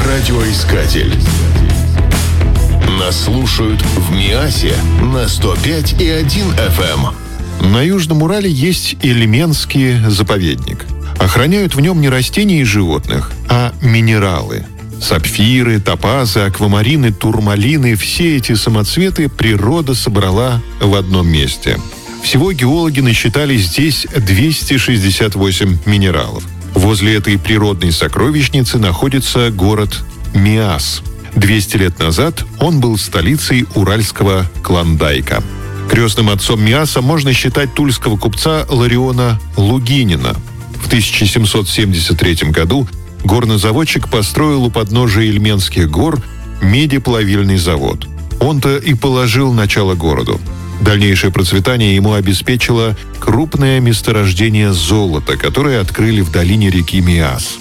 Радиоискатель. Нас слушают в Миасе на 105,1 FM. На Южном Урале есть Ильменский заповедник. Охраняют в нем не растения и животных, а минералы. Сапфиры, топазы, аквамарины, турмалины – все эти самоцветы природа собрала в одном месте. Всего геологи насчитали здесь 268 минералов. Возле этой природной сокровищницы находится город Миас. 200 лет назад он был столицей уральского Клондайка. Крестным отцом Миаса можно считать тульского купца Лариона Лугинина. В 1773 году горнозаводчик построил у подножия Ильменских гор медиплавильный завод. Он-то и положил начало городу. Дальнейшее процветание ему обеспечило крупное месторождение золота, которое открыли в долине реки Миас.